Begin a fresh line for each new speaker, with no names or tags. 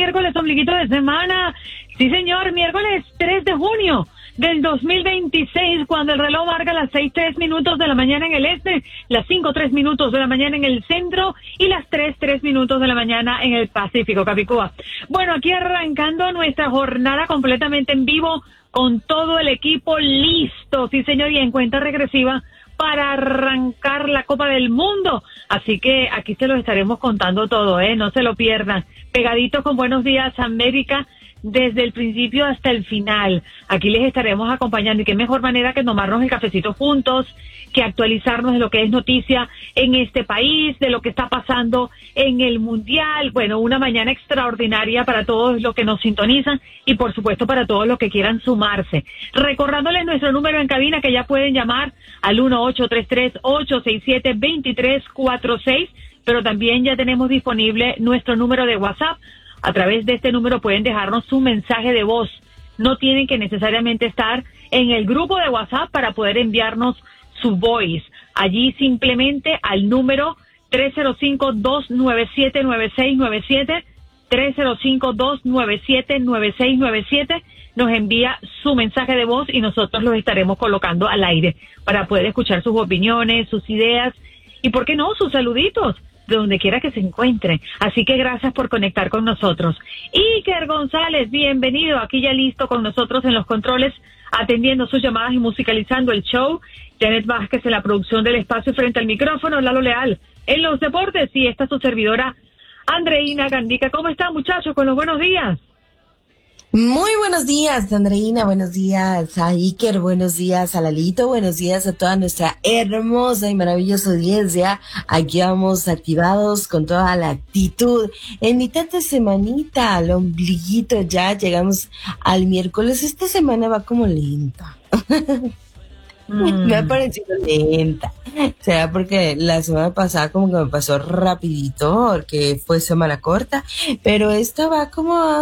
miércoles, ombliguito de semana. Sí, señor, miércoles 3 de junio del 2026, cuando el reloj marca las 6:03 de la mañana en el este, las 5:03 de la mañana en el centro y las 3:03 de la mañana en el Pacífico, Capicúa. Bueno, aquí arrancando nuestra jornada completamente en vivo con todo el equipo listo, sí, señor, y en cuenta regresiva para arrancar la Copa del Mundo. Así que aquí se los estaremos contando todo, no se lo pierdan. Pegaditos con Buenos Días América desde el principio hasta el final. Aquí les estaremos acompañando, y qué mejor manera que tomarnos el cafecito juntos, que actualizarnos de lo que es noticia en este país, de lo que está pasando en el Mundial. Bueno, una mañana extraordinaria para todos los que nos sintonizan y por supuesto para todos los que quieran sumarse. Recordándoles nuestro número en cabina, que ya pueden llamar al 1-833-867-2346, pero también ya tenemos disponible nuestro número de WhatsApp. A través de este número pueden dejarnos su mensaje de voz. No tienen que necesariamente estar en el grupo de WhatsApp para poder enviarnos su voice. Allí simplemente al número 305-297-9697, 305-297-9697, nos envía su mensaje de voz y nosotros los estaremos colocando al aire para poder escuchar sus opiniones, sus ideas y, ¿por qué no?, sus saluditos, de donde quiera que se encuentre. Así que gracias por conectar con nosotros. Iker González, bienvenido, aquí ya listo con nosotros en los controles, atendiendo sus llamadas y musicalizando el show. Janet Vázquez en la producción del espacio, frente al micrófono, Lalo Leal en los deportes, y esta su servidora, Andreina Gandica. ¿Cómo están, muchachos, con los buenos días?
Muy buenos días, Andreina, buenos días a Iker, buenos días a Lalito, buenos días a toda nuestra hermosa y maravillosa audiencia. Aquí vamos activados con toda la actitud. En mitad de semanita, al ombliguito, ya llegamos al miércoles. Esta semana va como lenta. Me ha parecido lenta. Será porque la semana pasada como que me pasó rapidito, porque fue semana corta, pero esta va como